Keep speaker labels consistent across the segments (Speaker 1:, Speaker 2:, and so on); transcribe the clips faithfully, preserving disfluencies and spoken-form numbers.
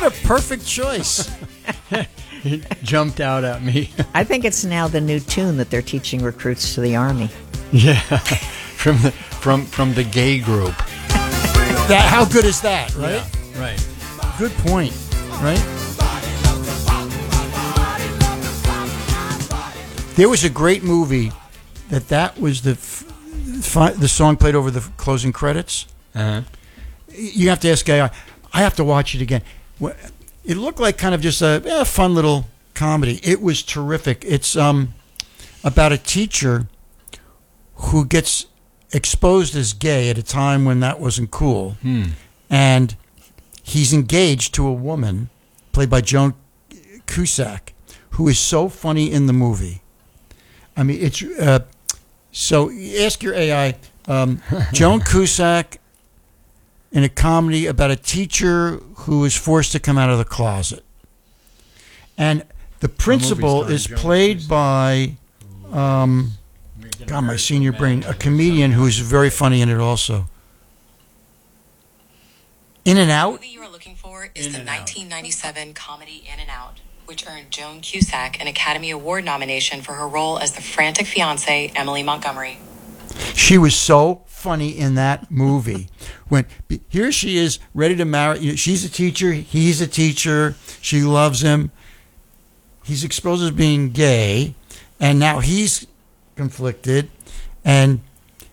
Speaker 1: a perfect choice.
Speaker 2: It jumped out at me.
Speaker 3: I think it's now the new tune that they're teaching recruits to the Army.
Speaker 2: Yeah, from the from from the gay group.
Speaker 1: That how good is that, right?
Speaker 2: Yeah, right.
Speaker 1: Good point, right? There was a great movie that that was the f- fi- the song played over the closing credits.
Speaker 2: Uh-huh.
Speaker 1: You have to ask A I. I have to watch it again. It looked like kind of just a eh, fun little comedy. It was terrific. It's um about a teacher who gets exposed as gay at a time when that wasn't cool.
Speaker 2: Hmm.
Speaker 1: And he's engaged to a woman played by Joan Cusack, who is so funny in the movie. I mean, it's uh, so ask your A I, um, Joan Cusack in a comedy about a teacher who is forced to come out of the closet. And the principal is played by, um, God, my senior brain, a comedian who is very funny in it also. In and
Speaker 4: The
Speaker 1: Out?
Speaker 4: movie you are looking for is
Speaker 2: In
Speaker 4: the
Speaker 2: and Out.
Speaker 4: nineteen ninety-seven comedy In and Out, which earned Joan Cusack an Academy Award nomination for her role as the frantic fiancée, Emily Montgomery.
Speaker 1: She was so funny in that movie. When here she is ready to marry, you know, she's a teacher, he's a teacher, she loves him. He's exposed as being gay, and now he's conflicted, and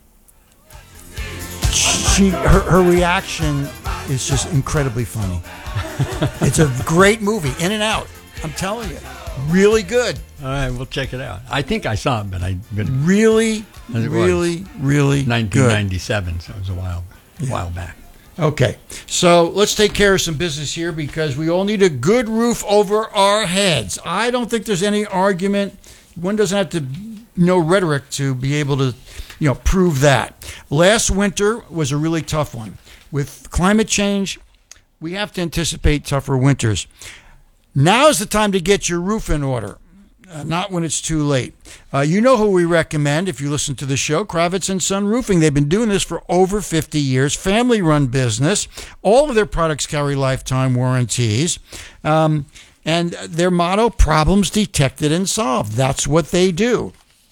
Speaker 1: she her, her reaction is just incredibly funny. It's a great movie, In and Out. I'm telling you, really good.
Speaker 2: All right, we'll check it out. I think I saw it, but I been
Speaker 1: Really,
Speaker 2: As it was.
Speaker 1: really, really
Speaker 2: nineteen
Speaker 1: good.
Speaker 2: ninety-seven, so it was a while, a while back.
Speaker 1: Okay, so let's take care of some business here because we all need a good roof over our heads. I don't think there's any argument. One doesn't have to know rhetoric to be able to, you know, prove that. Last winter was a really tough one. With climate change, we have to anticipate tougher winters. Now's the time to get your roof in order. Uh, not when it's too late. Uh, you know who we recommend if you listen to the show, Kravitz and Son Roofing. They've been doing this for over fifty years, family-run business. All of their products carry lifetime warranties. Um, and their motto, problems detected and solved. That's what they do.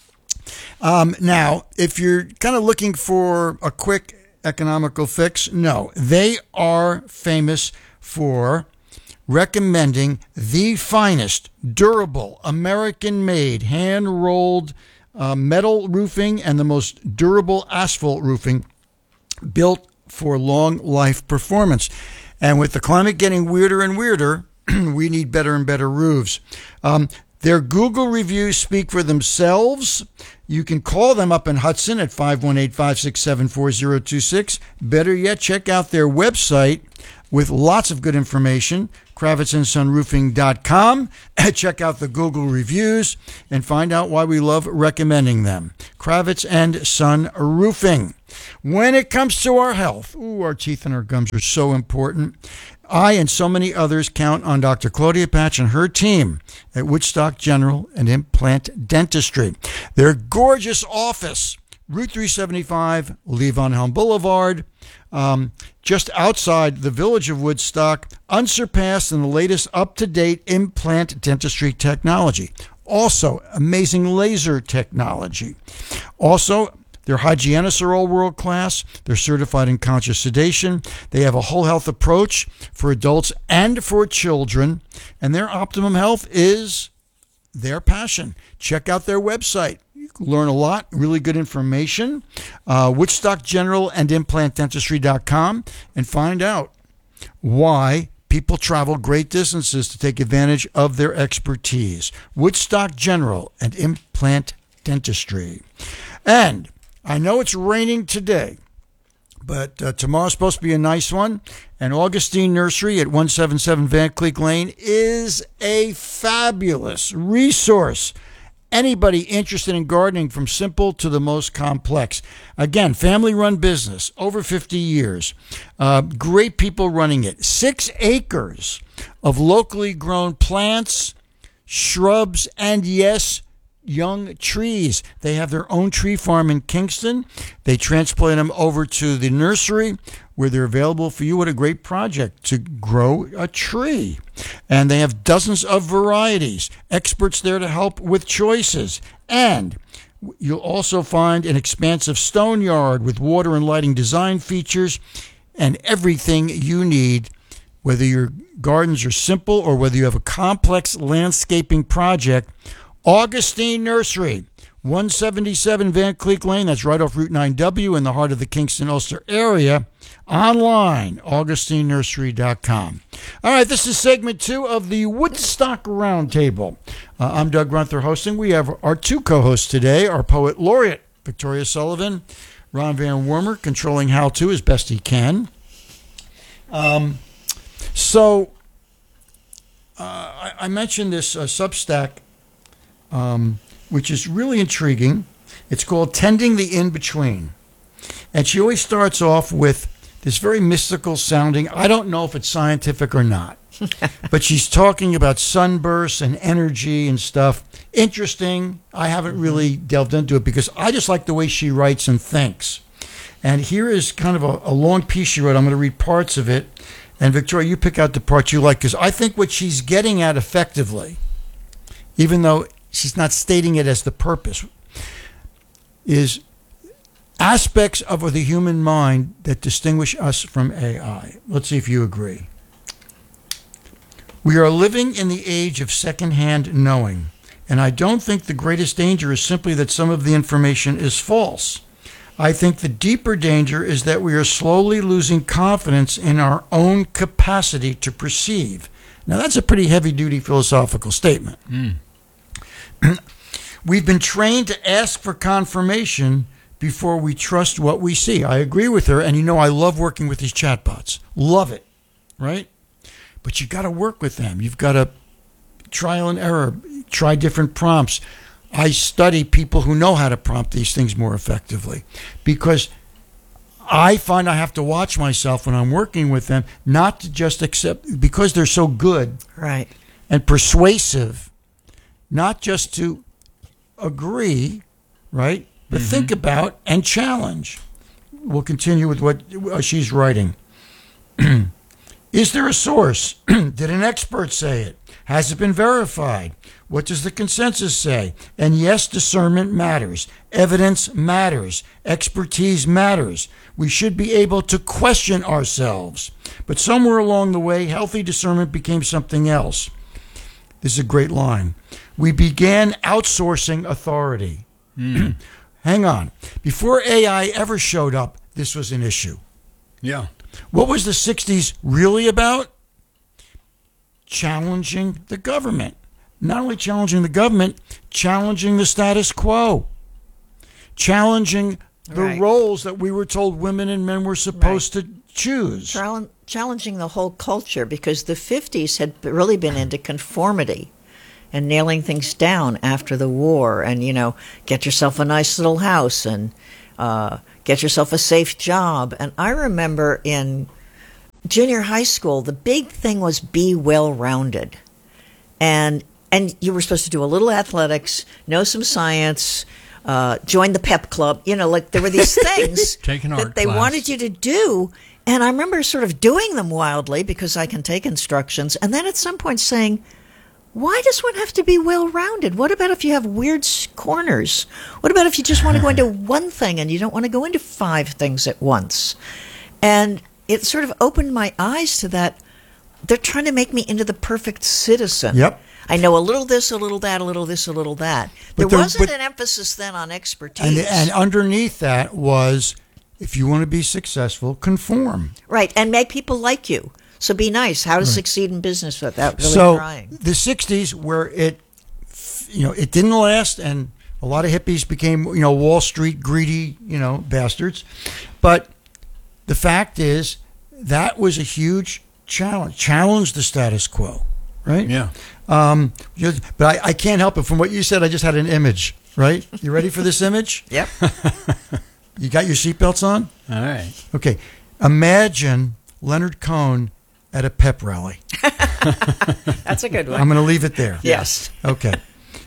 Speaker 1: Um, now, if you're kind of looking for a quick economical fix, no. They are famous for recommending the finest, durable, American-made, hand-rolled uh, metal roofing and the most durable asphalt roofing built for long life performance. And with the climate getting weirder and weirder, we need better and better roofs. Um, their Google reviews speak for themselves. You can call them up in Hudson at five one eight, five six seven, four zero two six. Better yet, check out their website with lots of good information, kravitz and son roofing dot com. Check out the Google reviews and find out why we love recommending them. Kravitz and Son Roofing. When it comes to our health, ooh, our teeth and our gums are so important. I and so many others count on Doctor Claudia Patch and her team at Woodstock General and Implant Dentistry. Their gorgeous office, Route three seventy-five, Levon Helm Boulevard, um, just outside the village of Woodstock, unsurpassed in the latest up-to-date implant dentistry technology. Also, amazing laser technology. Also, their hygienists are all world-class. They're certified in conscious sedation. They have a whole health approach for adults and for children. And their optimum health is their passion. Check out their website. You can learn a lot, really good information. Uh, Woodstock General and Implant Dentistry dot com and find out why people travel great distances to take advantage of their expertise. Woodstock General and Implant Dentistry. And I know it's raining today, but uh, tomorrow's supposed to be a nice one. And Augustine Nursery at one seventy-seven Van Cleek Lane is a fabulous resource. Anybody interested in gardening from simple to the most complex. Again, family-run business, over fifty years. Uh, great people running it. Six acres of locally grown plants, shrubs, and yes, young trees. They have their own tree farm in Kingston. They transplant them over to the nursery where they're available for you. What a great project to grow a tree. And they have dozens of varieties, experts there to help with choices. And you'll also find an expansive stone yard with water and lighting design features and everything you need, whether your gardens are simple or whether you have a complex landscaping project. Augustine Nursery, one seventy-seven Van Cleek Lane. That's right off Route nine W in the heart of the Kingston-Ulster area. Online, augustine nursery dot com. All right, this is segment two of the Woodstock Roundtable. Uh, I'm Doug Runther hosting. We have our two co-hosts today, our poet laureate, Victoria Sullivan, Ron Van Wormer, controlling how-to as best he can. Um, so, uh, I, I mentioned this uh, Substack, um, which is really intriguing. It's called Tending the In-Between. And she always starts off with this very mystical sounding, I don't know if it's scientific or not, but she's talking about sunbursts and energy and stuff. Interesting. I haven't really delved into it because I just like the way she writes and thinks. And here is kind of a, a long piece she wrote. I'm going to read parts of it. And Victoria, you pick out the parts you like, because I think what she's getting at effectively, even though she's not stating it as the purpose, is aspects of the human mind that distinguish us from A I. Let's see if you agree. We are living in the age of secondhand knowing, and I don't think the greatest danger is simply that some of the information is false. I think the deeper danger is that we are slowly losing confidence in our own capacity to perceive. Now, that's a pretty heavy-duty philosophical statement. Mm. We've been trained to ask for confirmation before we trust what we see. I agree with her, and you know I love working with these chatbots. Love it, right? But you got to work with them. You've got to trial and error, try different prompts. I study people who know how to prompt these things more effectively because I find I have to watch myself when I'm working with them, not to just accept, because they're so good
Speaker 3: Right.
Speaker 1: and persuasive, not just to agree, right, but mm-hmm. think about and challenge. We'll continue with what uh, she's writing. Is there a source? Did an expert say it? Has it been verified? What does the consensus say? And yes, discernment matters. Evidence matters. Expertise matters. We should be able to question ourselves. But somewhere along the way, healthy discernment became something else. This is a great line. We began outsourcing authority. Mm. Hang on. Before A I ever showed up, this was an issue.
Speaker 2: Yeah.
Speaker 1: What was the sixties really about? Challenging the government. Not only challenging the government, challenging the status quo. Challenging the
Speaker 3: Right.
Speaker 1: roles that we were told women and men were supposed
Speaker 3: Right.
Speaker 1: to choose.
Speaker 3: Chal- challenging the whole culture because the fifties had really been into conformity and nailing things down after the war and, you know, get yourself a nice little house and uh, get yourself a safe job. And I remember in junior high school, the big thing was be well-rounded. And and you were supposed to do a little athletics, know some science, uh, join the pep club. You know, like there were these things
Speaker 2: Take an art
Speaker 3: that they
Speaker 2: class.
Speaker 3: wanted you to do. And I remember sort of doing them wildly because I can take instructions. And then at some point saying, why does one have to be well-rounded? What about if you have weird s- corners? What about if you just want to go into one thing and you don't want to go into five things at once? And it sort of opened my eyes to that. They're trying to make me into the perfect citizen.
Speaker 1: Yep.
Speaker 3: I know a little this, a little that, a little this, a little that. There
Speaker 1: But there-
Speaker 3: wasn't
Speaker 1: but-
Speaker 3: an emphasis then on expertise.
Speaker 1: And, and underneath that was, if you want to be successful, conform.
Speaker 3: Right, and make people like you. So be nice. How to succeed in business without really
Speaker 1: so
Speaker 3: trying.
Speaker 1: the sixties, where it, you know, it didn't last, and a lot of hippies became, you know, Wall Street greedy, you know, bastards. But the fact is, that was a huge challenge. Challenge the status quo, right?
Speaker 2: Yeah.
Speaker 1: Um, just- but I, I can't help it. From what you said, I just had an image, right? You ready for this image?
Speaker 3: Yep.
Speaker 1: You got your seatbelts on?
Speaker 2: All right.
Speaker 1: Okay. Imagine Leonard Cohen at a pep rally.
Speaker 3: That's a good one.
Speaker 1: I'm going to leave it there.
Speaker 3: Yes.
Speaker 1: Okay.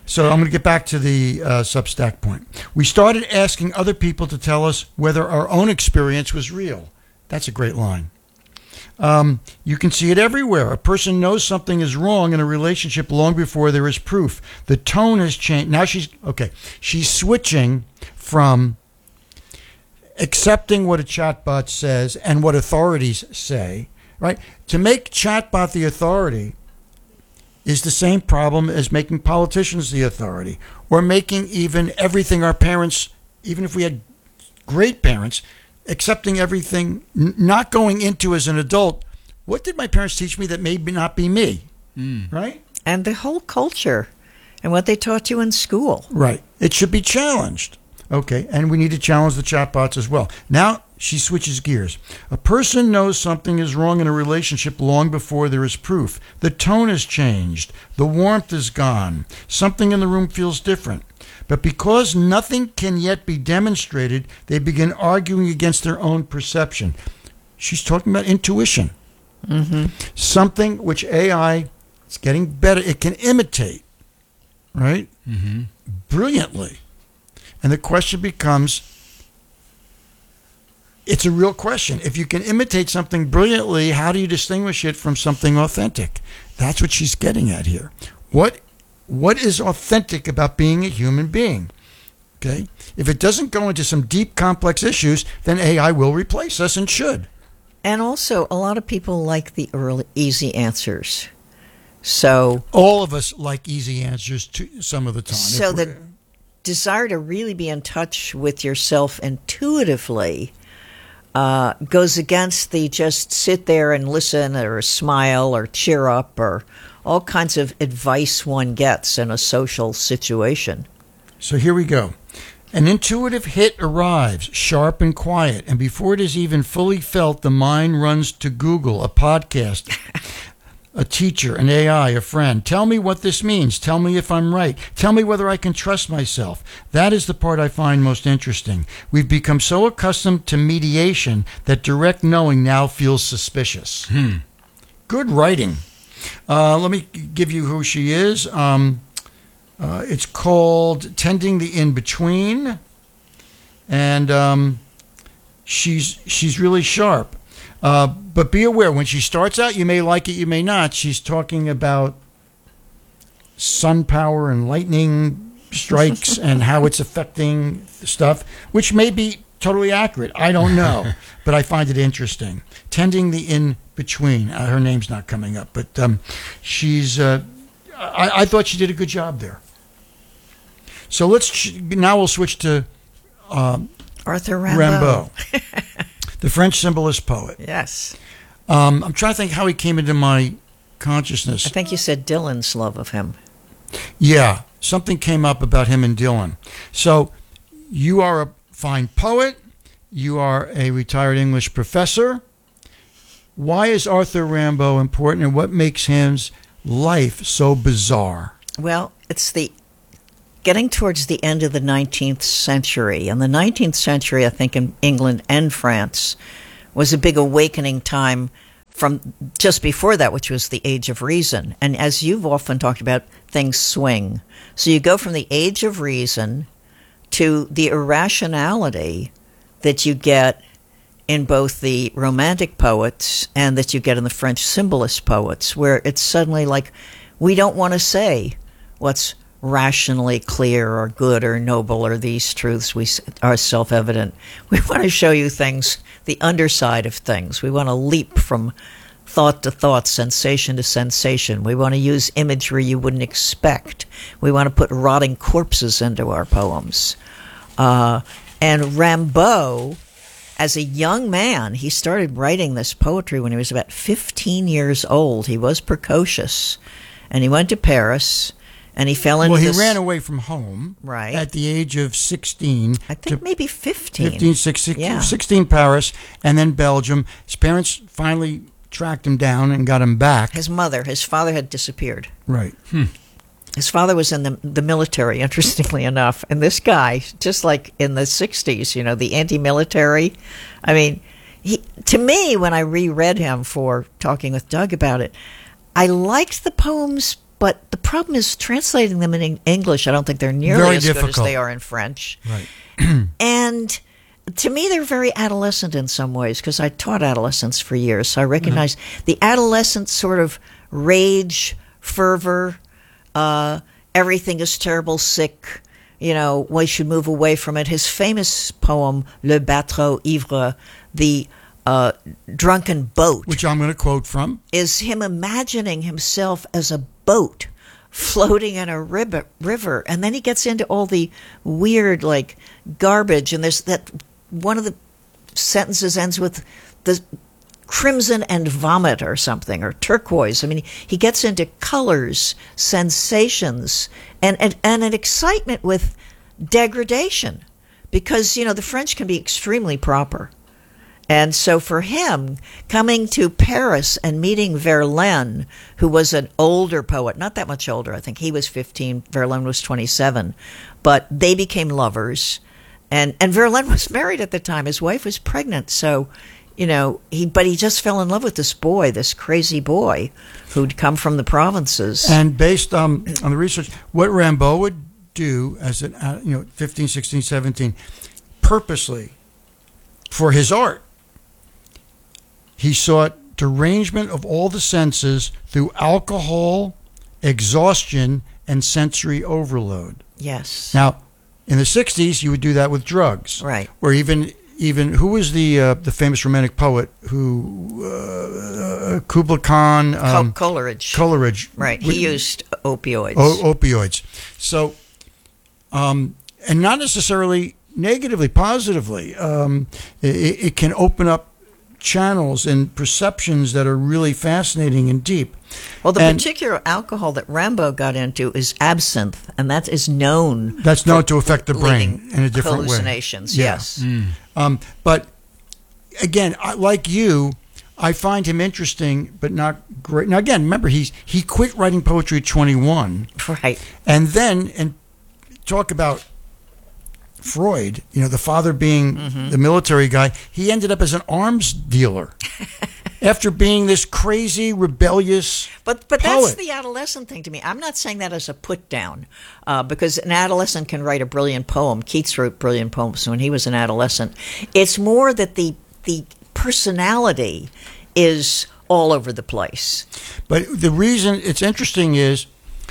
Speaker 1: So I'm going to get back to the uh, Substack point. We started asking other people to tell us whether our own experience was real. That's a great line. Um, you can see it everywhere. A person knows something is wrong in a relationship long before there is proof. The tone has changed. Now she's, okay, she's switching from accepting what a chatbot says and what authorities say, right? To make chatbot the authority is the same problem as making politicians the authority, or making even everything our parents, even if we had great parents, accepting everything, n- not going into as an adult, what did my parents teach me that may be not be me, mm. right?
Speaker 3: And the whole culture and what they taught you in school.
Speaker 1: Right. It should be challenged. Okay, and we need to challenge the chatbots as well. Now she switches gears. A person knows something is wrong in a relationship long before there is proof. The tone has changed. The warmth is gone. Something in the room feels different. But because nothing can yet be demonstrated, they begin arguing against their own perception. She's talking about intuition.
Speaker 3: Mm-hmm.
Speaker 1: Something which A I is getting better. It can imitate, right?
Speaker 2: Mm-hmm.
Speaker 1: Brilliantly. And the question becomes, it's a real question. If you can imitate something brilliantly, how do you distinguish it from something authentic? That's what she's getting at here. What What is authentic about being a human being? Okay? If it doesn't go into some deep, complex issues, then A I will replace us and should.
Speaker 3: And also, a lot of people like the early, easy answers. So
Speaker 1: all of us like easy answers to some of the time.
Speaker 3: So the desire to really be in touch with yourself intuitively uh, goes against the just sit there and listen or smile or cheer up or all kinds of advice one gets in a social situation.
Speaker 1: So here we go. An intuitive hit arrives, sharp and quiet, and before it is even fully felt, the mind runs to Google, a podcast, a teacher, an A I, a friend. Tell me what this means. Tell me if I'm right. Tell me whether I can trust myself. That is the part I find most interesting. We've become so accustomed to mediation that direct knowing now feels suspicious.
Speaker 2: Hmm.
Speaker 1: Good writing. Uh, let me give you who she is. Um, uh, it's called Tending the In-Between, and um, she's she's really sharp. Uh, but be aware, when she starts out, you may like it, you may not. She's talking about sun power and lightning strikes and how it's affecting stuff, which may be totally accurate. I don't know, but I find it interesting. Tending the In-Between. Uh, her name's not coming up, but um, she's. Uh, I, I thought she did a good job there. So let's now we'll switch to um,
Speaker 3: Arthur Rimbaud.
Speaker 1: Rimbaud, the French symbolist poet.
Speaker 3: Yes.
Speaker 1: Um, I'm trying to think how he came into my consciousness.
Speaker 3: I think you said Dylan's love of him.
Speaker 1: Yeah, something came up about him and Dylan. So you are a fine poet. You are a retired English professor. Why is Arthur Rimbaud important, and what makes his life so bizarre?
Speaker 3: Well, it's the getting towards the end of the nineteenth century. And the nineteenth century, I think, in England and France, was a big awakening time from just before that, which was the Age of Reason. And as you've often talked about, things swing. So you go from the Age of Reason to the irrationality that you get in both the Romantic poets and that you get in the French symbolist poets, where it's suddenly like, we don't want to say what's rationally clear or good or noble or these truths we are self-evident. We want to show you things, the underside of things. We want to leap from thought to thought, sensation to sensation. We want to use imagery you wouldn't expect. We want to put rotting corpses into our poems. Uh, and Rimbaud, as a young man, he started writing this poetry when he was about fifteen years old. He was precocious, and he went to Paris. And he fell into
Speaker 1: Well, he
Speaker 3: this,
Speaker 1: ran away from home
Speaker 3: right.
Speaker 1: at the age of sixteen.
Speaker 3: I think maybe fifteen.
Speaker 1: fifteen, sixteen,
Speaker 3: yeah.
Speaker 1: sixteen Paris, and then Belgium. His parents finally tracked him down and got him back.
Speaker 3: His mother, his father had disappeared.
Speaker 1: Right.
Speaker 2: Hmm.
Speaker 3: His father was in the, the military, interestingly enough. And this guy, just like in the sixties, you know, the anti-military. I mean, he, to me, when I reread him for talking with Doug about it, I liked the poems but the problem is translating them in Eng- English. I don't think they're nearly
Speaker 1: Very
Speaker 3: as good as
Speaker 1: difficult.
Speaker 3: they are in French.
Speaker 1: Right.
Speaker 3: And to me, they're very adolescent in some ways because I taught adolescents for years. So I recognize
Speaker 1: Mm-hmm.
Speaker 3: the adolescent sort of rage, fervor, uh, everything is terrible, sick, you know, we should move away from it. His famous poem, Le Bateau Ivre, the uh, drunken boat,
Speaker 1: Which I'm going to quote from.
Speaker 3: is him imagining himself as a boat floating in a river, river. And then he gets into all the weird, like, garbage. And there's that one of the sentences ends with the crimson and vomit or something, or turquoise. I mean, he gets into colors, sensations, and, and, and an excitement with degradation. Because, you know, the French can be extremely proper. And so for him, coming to Paris and meeting Verlaine, who was an older poet, not that much older, I think he was fifteen, Verlaine was twenty-seven, but they became lovers. And, and Verlaine was married at the time. His wife was pregnant. So, you know, he but he just fell in love with this boy, this crazy boy who'd come from the provinces.
Speaker 1: And based um, on the research, what Rimbaud would do as an, uh, you know, fifteen, sixteen, seventeen, purposely for his art, he sought derangement of all the senses through alcohol, exhaustion, and sensory overload.
Speaker 3: Yes.
Speaker 1: Now, in the sixties, you would do that with drugs.
Speaker 3: Right.
Speaker 1: Or even, even who was the uh, the famous Romantic poet who, uh, Kubla Khan? Um,
Speaker 3: Col- Coleridge.
Speaker 1: Coleridge.
Speaker 3: Right.
Speaker 1: Would-
Speaker 3: He used opioids.
Speaker 1: O- opioids. So, um, and not necessarily negatively, positively. Um, it, it can open up channels and perceptions that are really fascinating and deep.
Speaker 3: Well, the
Speaker 1: And
Speaker 3: particular alcohol that Rimbaud got into is absinthe, and that is known.
Speaker 1: that's known
Speaker 3: for
Speaker 1: to affect the brain
Speaker 3: leading
Speaker 1: in a different way.
Speaker 3: hallucinations.
Speaker 1: Yeah.
Speaker 3: Yes.
Speaker 1: Um, but again, I, like you, I find him interesting, but not great. Now, again, remember he's he quit writing poetry at twenty-one,
Speaker 3: Right.
Speaker 1: and then and talk about Freud. You know, the father being
Speaker 3: Mm-hmm.
Speaker 1: the military guy, he ended up as an arms dealer after being this crazy, rebellious.
Speaker 3: But but that's
Speaker 1: poet.
Speaker 3: the adolescent thing to me. I'm not saying that as a put down, uh, because an adolescent can write a brilliant poem. Keats wrote brilliant poems when he was an adolescent. It's more that the the personality is all over the place.
Speaker 1: But the reason it's interesting is,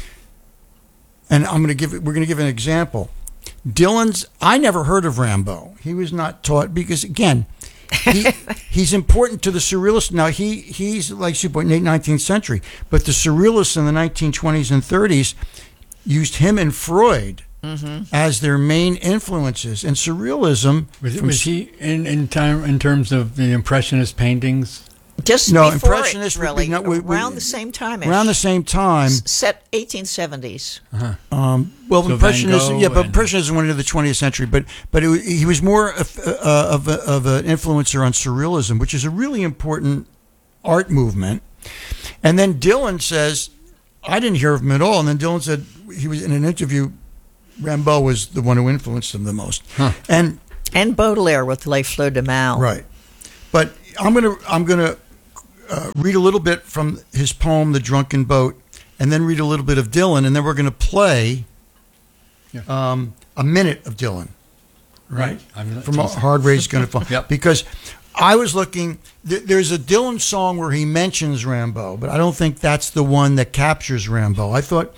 Speaker 1: and I'm going to give we're going to give an example. Dylan's. I never heard of Rimbaud. He was not taught because again, he he's important to the surrealists. Now he he's like super late nineteenth century, but the surrealists in the nineteen twenties and thirties used him and Freud as their main influences. And surrealism
Speaker 2: Was,
Speaker 1: from
Speaker 2: was he in in time in terms of the impressionist paintings?
Speaker 3: Just
Speaker 1: No,
Speaker 3: before
Speaker 1: Impressionist
Speaker 3: it,
Speaker 1: would be
Speaker 3: really,
Speaker 1: not- we- we-
Speaker 3: around the same time.
Speaker 1: around the same time.
Speaker 3: set eighteen seventies.
Speaker 1: Um, well,
Speaker 2: So
Speaker 1: Impressionism,
Speaker 2: Van
Speaker 1: yeah,
Speaker 2: Gogh
Speaker 1: but
Speaker 2: and-
Speaker 1: Impressionism went into the twentieth century, but but it, he was more of, uh, of, a, of an influencer on Surrealism, which is a really important art movement. And then Dylan says, I didn't hear of him at all. And then Dylan said he was in an interview. Rimbaud was the one who influenced him the most.
Speaker 2: Huh.
Speaker 1: And
Speaker 3: And Baudelaire with Les Fleurs de Mal.
Speaker 1: right, but I'm gonna I'm gonna uh, read a little bit from his poem, "The Drunken Boat," and then read a little bit of Dylan, and then we're gonna play
Speaker 2: Yeah.
Speaker 1: um, a minute of Dylan. Right.
Speaker 2: I'm
Speaker 1: From Hard Rain's Gonna Fall.
Speaker 2: Yep.
Speaker 1: Because I was looking, th- there's a Dylan song where he mentions Rimbaud, but I don't think that's the one that captures Rimbaud. I thought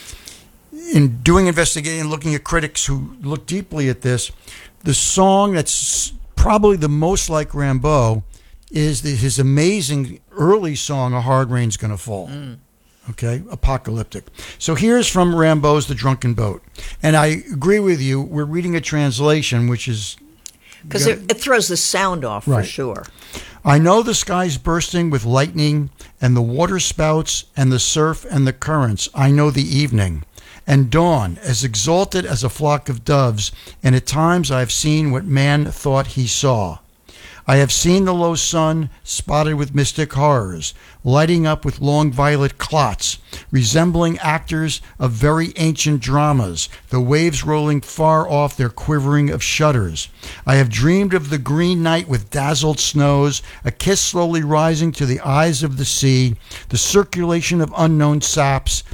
Speaker 1: in doing investigating and looking at critics who look deeply at this, the song that's probably the most like Rimbaud is the, his amazing early song, "A Hard Rain's Gonna Fall." Okay, apocalyptic. So here's from Rimbaud's "The Drunken Boat," and I agree with you. We're reading a translation, which is
Speaker 3: Because it, it throws the sound off for
Speaker 1: Right.
Speaker 3: sure.
Speaker 1: I know the sky's bursting with lightning and the water spouts and the surf and the currents. I know the evening and dawn as exalted as a flock of doves, and at times I have seen what man thought he saw. I have seen the low sun spotted with mystic horrors, lighting up with long violet clots, resembling actors of very ancient dramas, the waves rolling far off their quivering of shutters. I have dreamed of the green night with dazzled snows, a kiss slowly rising to the eyes of the sea, the circulation of unknown saps,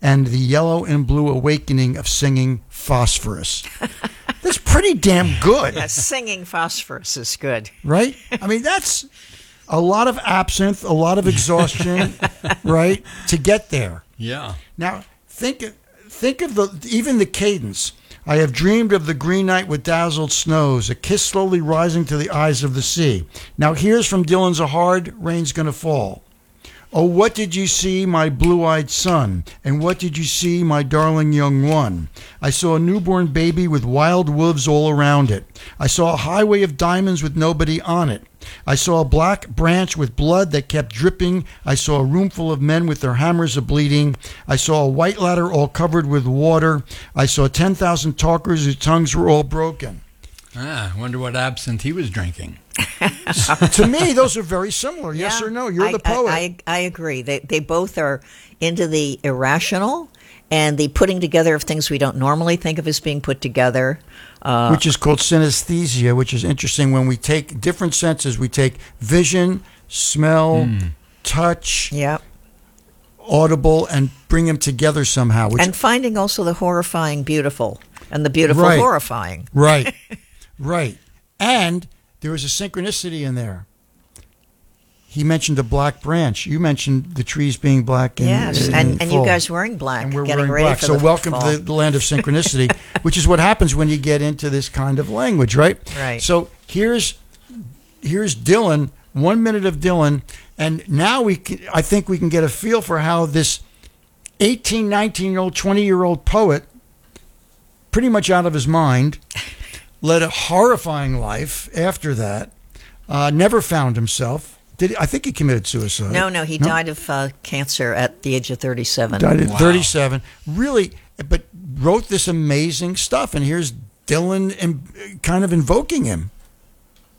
Speaker 1: and the yellow and blue awakening of singing Phosphorus. That's pretty damn good,
Speaker 3: Yeah, singing Phosphorus is good.
Speaker 1: right? I mean, that's a lot of absinthe, a lot of exhaustion, right, to get there.
Speaker 2: Yeah.
Speaker 1: Now, think think of the even the cadence. I have dreamed of the green night with dazzled snows, a kiss slowly rising to the eyes of the sea. Now, here's from Dylan's A Hard Rain's Gonna Fall. Oh, what did you see, my blue-eyed son? And what did you see, my darling young one? I saw a newborn baby with wild wolves all around it. I saw a highway of diamonds with nobody on it. I saw a black branch with blood that kept dripping. I saw a room full of men with their hammers a-bleeding. I saw a white ladder all covered with water. I saw ten thousand talkers whose tongues were all broken.
Speaker 2: Ah, I wonder what absinthe he was drinking.
Speaker 1: To me, those are very similar. Yes
Speaker 3: Yeah,
Speaker 1: or no? You're
Speaker 3: I,
Speaker 1: the poet.
Speaker 3: I, I, I agree. They they both are into the irrational and the putting together of things we don't normally think of as being put together. Uh,
Speaker 1: which is called synesthesia, which is interesting. When we take different senses, we take vision, smell, touch,
Speaker 3: yeah.
Speaker 1: audible, and bring them together somehow. Which,
Speaker 3: And finding also the horrifying beautiful and the beautiful
Speaker 1: Right.
Speaker 3: horrifying.
Speaker 1: right, right. And there was a synchronicity in there. He mentioned the black branch. You mentioned the trees being black. And,
Speaker 3: Yes,
Speaker 1: and,
Speaker 3: and, and you
Speaker 1: full.
Speaker 3: guys wearing black,
Speaker 1: And we're
Speaker 3: getting
Speaker 1: wearing
Speaker 3: ready
Speaker 1: black.
Speaker 3: for
Speaker 1: So
Speaker 3: the
Speaker 1: welcome
Speaker 3: fall.
Speaker 1: to the, the land of synchronicity, which is what happens when you get into this kind of language, right?
Speaker 3: Right.
Speaker 1: So here's here's Dylan. One minute of Dylan, and now we can, I think we can get a feel for how this eighteen, nineteen-year-old, twenty-year-old poet, pretty much out of his mind, led a horrifying life after that. Uh, never found himself. Did he, I think he committed suicide?
Speaker 3: No, no, he died of uh, cancer at the age of thirty-seven.
Speaker 1: Died at
Speaker 2: Wow.
Speaker 1: thirty-seven. Really, but wrote this amazing stuff. And here's Dylan and kind of invoking him.